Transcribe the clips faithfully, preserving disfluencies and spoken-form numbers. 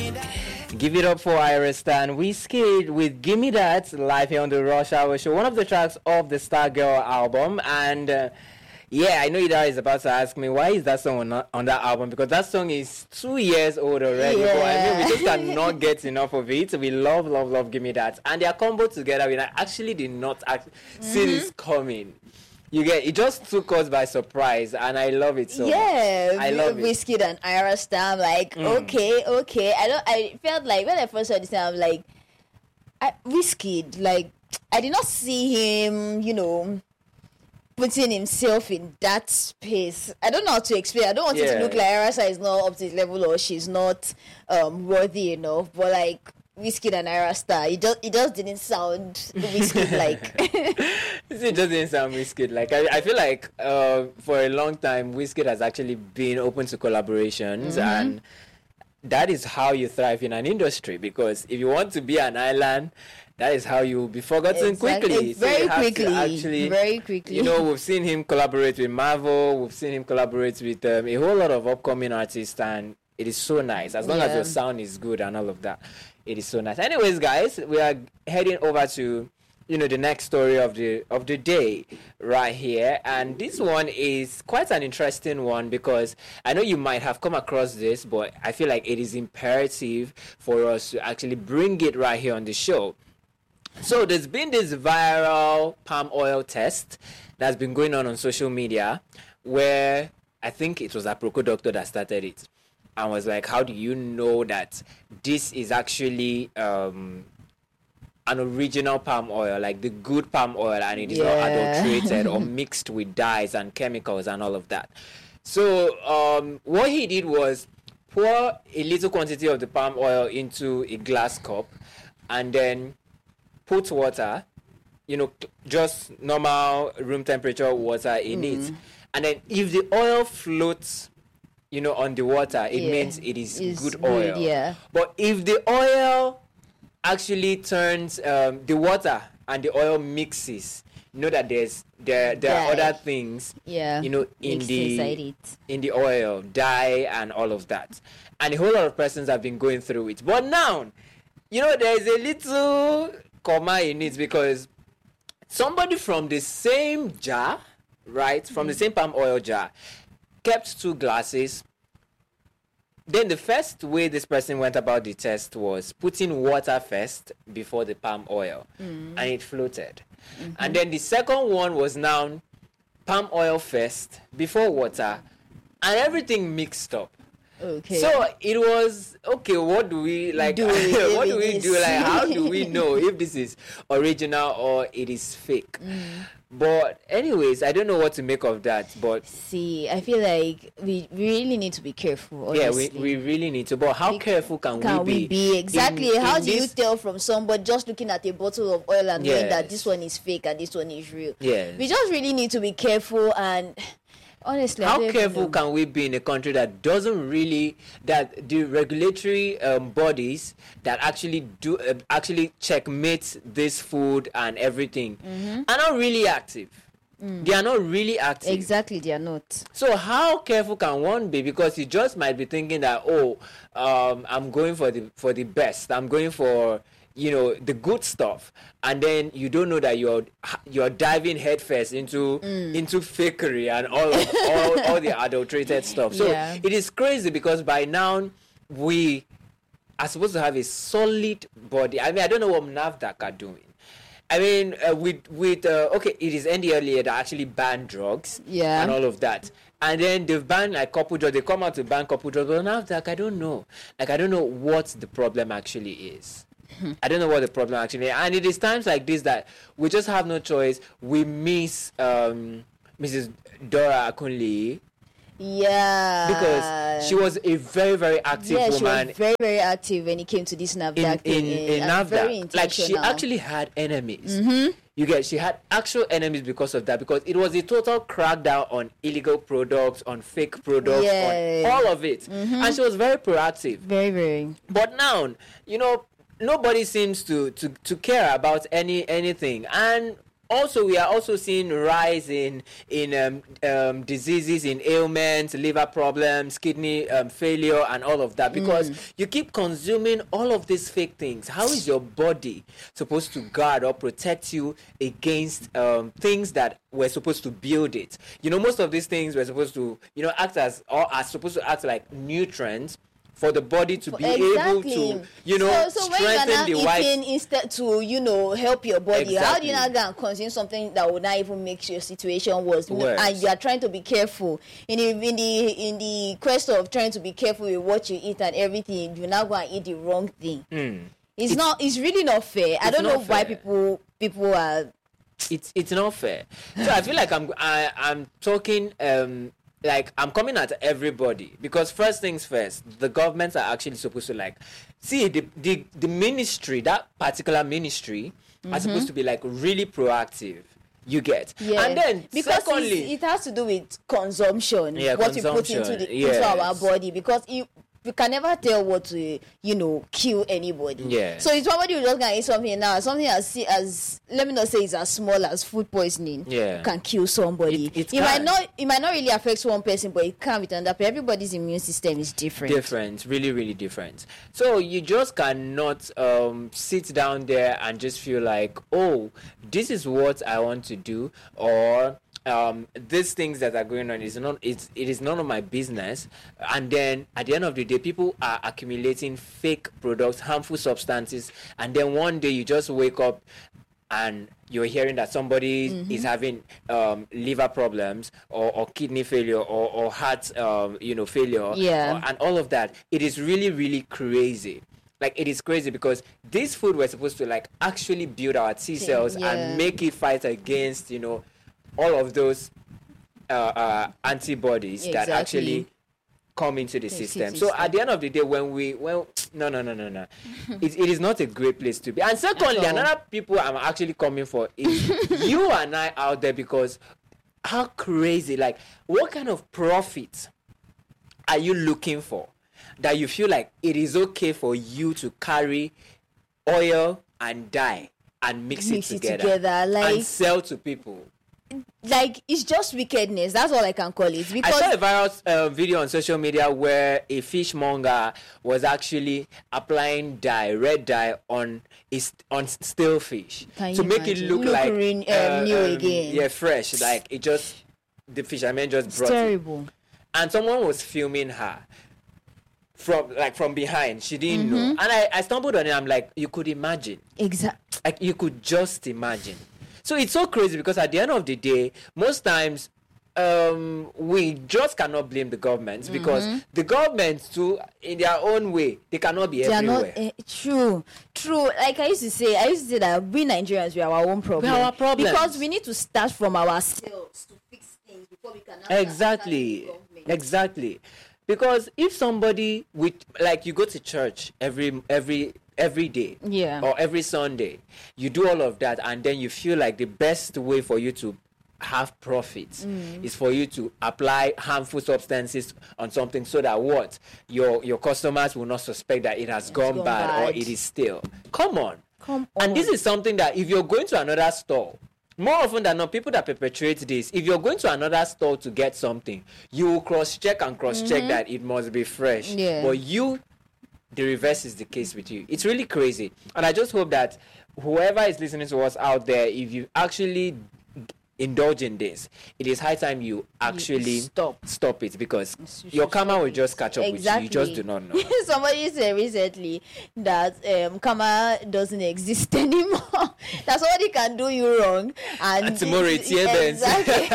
Give it up for Iris and Wizkid with Gimme That, live here on the Rush Hour Show. One of the tracks of the Stargirl album. And uh, yeah, I know Ida is about to ask me, why is that song on, on that album? Because that song is two years old already. Yeah. But I mean, we just cannot get enough of it. We love, love, love Gimme That. And their combo together, we actually did not act- mm-hmm. see this coming. You get it just took us by surprise, and I love it so yeah, much. I love it. Wizkid and Ira Star, I'm like, mm. okay, okay. I don't. I felt like when I first heard this, I'm like, I, Wizkid, like, I did not see him, you know, putting himself in that space. I don't know how to explain. I don't want yeah. it to look like Ira Star is not up to his level or she's not um, worthy enough, but like. Wizkid and Ira Star, it just it just didn't sound Wizkid like. It just didn't sound Wizkid like. I, I feel like uh, for a long time Wizkid has actually been open to collaborations, mm-hmm. and that is how you thrive in an industry. Because if you want to be an island, that is how you will be forgotten exactly. quickly. So very quickly, actually, very quickly. You know, we've seen him collaborate with Marvel. We've seen him collaborate with um, a whole lot of upcoming artists, and it is so nice. As long yeah. as your sound is good and all of that. It is so nice. Anyways, guys, we are heading over to, you know, the next story of the of the day right here. And this one is quite an interesting one because I know you might have come across this, but I feel like it is imperative for us to actually bring it right here on the show. So there's been this viral palm oil test that's been going on on social media where I think it was Aproko Doctor that started it. I was like, how do you know that this is actually um, an original palm oil, like the good palm oil, and it is yeah. not adulterated or mixed with dyes and chemicals and all of that? So um, what he did was pour a little quantity of the palm oil into a glass cup and then put water, you know, just normal room temperature water in mm. it. And then if the oil floats, you know, on the water, it yeah. means it is it's good oil. Good, yeah. But if the oil actually turns um, the water and the oil mixes, you know that there's there there dye. Are other things, yeah, you know, in Mixed the it. in the oil, dye and all of that. And a whole lot of persons have been going through it. But now, you know, there is a little comma in it because somebody from the same jar, right, from mm-hmm. the same palm oil jar, kept two glasses. Then the first way this person went about the test was putting water first before the palm oil, mm. and it floated. Mm-hmm. And then the second one was now palm oil first before water, and everything mixed up. Okay. So it was okay. What do we like? Do what do we do? Like, how do we know if this is original or it is fake? Mm. But anyways, I don't know what to make of that. But see, I feel like we really need to be careful. Honestly. Yeah, we, we really need to. But how we, careful can, can we be? Can we be exactly? In, how in do this... you tell from somebody just looking at a bottle of oil and yes. knowing that this one is fake and this one is real? Yeah, we just really need to be careful and. Honestly, how careful can we be in a country that doesn't really, that the regulatory um, bodies that actually do uh, actually checkmate this food and everything mm-hmm. are not really active. Mm. They are not really active. Exactly, they are not. So how careful can one be? Because you just might be thinking that, oh, um, I'm going for the for the best. I'm going for, you know, the good stuff, and then you don't know that you're you're diving headfirst into mm. into fakery and all of, all, all the adulterated stuff. So yeah. it is crazy because by now we are supposed to have a solid body. I mean, I don't know what NAFDAC are doing. I mean, uh, with with uh, okay, it is N D L E A that actually banned drugs yeah. and all of that. And then they've banned like couple drugs. They come out to ban couple drugs, but NAFDAC, I don't know. Like, I don't know what the problem actually is. I don't know what the problem actually is. And it is times like this that we just have no choice. We miss um, Missus Dora Akunle. Yeah. Because she was a very, very active yeah, woman. She was very, very active when it came to this NAFDAC in, in, in, in NAFDAC. Like, she actually had enemies. Mm-hmm. You get, she had actual enemies because of that, because it was a total crackdown on illegal products, on fake products, yeah. on all of it. Mm-hmm. And she was very proactive. Very, very. But now, you know, nobody seems to, to, to care about any anything. And also we are also seeing rise in in um, um, diseases, in ailments, liver problems, kidney um, failure, and all of that, because mm. you keep consuming all of these fake things. How is your body supposed to guard or protect you against um, things that were supposed to build it? You know, most of these things were supposed to, you know, act as, or are supposed to act like nutrients for the body to be exactly. able to, you know, so, so strengthen when you're not the eating white... instead to, you know, help your body, exactly. how do you not go and consume something that would not even make your situation worse? worse? And you are trying to be careful in the in the in the quest of trying to be careful with what you eat and everything. You now go and eat the wrong thing. Mm. It's, it's not. It's really not fair. I don't know fair. why people people are. It's it's not fair. So I feel like I'm I, I'm talking. Um, Like, I'm coming at everybody, because first things first, the governments are actually supposed to, like, see, the the, the ministry, that particular ministry, mm-hmm. are supposed to be, like, really proactive. You get. Yeah. And then, because secondly... it has to do with consumption, yeah, what consumption. we put into, the, yes. into our body, because you... You can never tell what to, you know, kill anybody. Yeah. So it's somebody who just gonna eat something now, something as as let me not say it's as small as food poisoning. Yeah. Can kill somebody. It, it, it might not. It might not really affect one person, but it can with another. Everybody's immune system is different. Different, really, really different. So you just cannot um, sit down there and just feel like, oh, this is what I want to do, or Um, these things that are going on is not it's it is none of my business. And then at the end of the day, people are accumulating fake products, harmful substances, and then one day you just wake up and you're hearing that somebody mm-hmm. is having um, liver problems or, or kidney failure or, or heart um, you know failure, yeah. or, and all of that. It is really, really crazy. Like, it is crazy, because this food was supposed to, like, actually build our T cells yeah. and make it fight against, you know, all of those uh, uh, antibodies exactly. that actually come into the, the system. system. So at the end of the day, when we, well, no, no, no, no, no, it, it is not a great place to be. And secondly, another people I'm actually coming for is you and I out there, because how crazy, like, what kind of profit are you looking for that you feel like it is okay for you to carry oil and dye and mix, mix it together, it together like, and sell to people? Like, it's just wickedness. That's all I can call it. Because I saw a viral uh, video on social media where a fishmonger was actually applying dye, red dye, on is on stale fish can to make imagine? it look, look like re- uh, uh, new um, again. Yeah, fresh. Like, it just the fisherman just it's brought terrible. it. And someone was filming her from like from behind. She didn't mm-hmm. know, and I, I stumbled on it. I'm like, you could imagine. Exactly. Like, you could just imagine. So it's so crazy, because at the end of the day, most times um, we just cannot blame the governments, mm-hmm. because the governments too, in their own way, they cannot be they everywhere. Are not, uh, true, true. Like I used to say, I used to say that we Nigerians, we are our own problem. We are our problem. Because we need to start from ourselves to fix things before we can. Exactly, exactly. Because if somebody with, like, you go to church every every. every day yeah. or every Sunday, you do all of that, and then you feel like the best way for you to have profits mm. is for you to apply harmful substances on something, so that what your your customers will not suspect that it has it's gone, gone bad, bad or it is stale. Come on. Come on. And this is something that if you're going to another store, more often than not, people that perpetrate this, if you're going to another store to get something, you will cross-check and cross-check mm-hmm. that it must be fresh. Yeah. But you the reverse is the case with you. It's really crazy. And I just hope that whoever is listening to us out there, if you actually indulge in this, it is high time you actually you stop stop it, because you your karma will just catch up exactly. with you. You just do not know. Somebody said recently that um, karma doesn't exist anymore. That somebody can do you wrong, and, and tomorrow it's here. Exactly.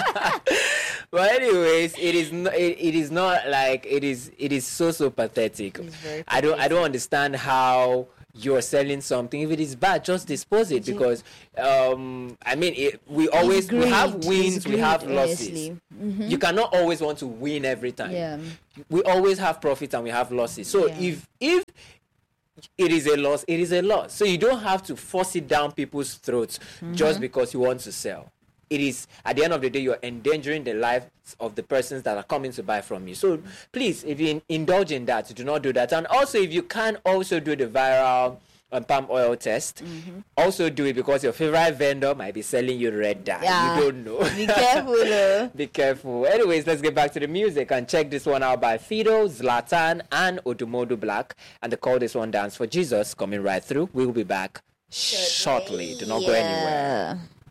But anyways, it is not. It, it is not like it is. It is so so pathetic. pathetic. I don't. I don't understand how you're selling something. If it is bad, just dispose it, because um I mean it, we always we have wins, we have losses. Mm-hmm. You cannot always want to win every time. Yeah. We always have profits and we have losses. So yeah. if if it is a loss, it is a loss. So you don't have to force it down people's throats mm-hmm. just because you want to sell. It is, at the end of the day, you're endangering the lives of the persons that are coming to buy from you. So please, if you indulge in that, do not do that. And also, if you can also do the viral um, palm oil test. Mm-hmm. Also do it because your favorite vendor might be selling you red dye. Yeah. You don't know. Be careful. Uh. Be careful. Anyways, let's get back to the music and check this one out by Fido, Zlatan, and Odumodu Black. And they call this one Dance for Jesus, coming right through. We'll be back shortly. Do not yeah. go anywhere.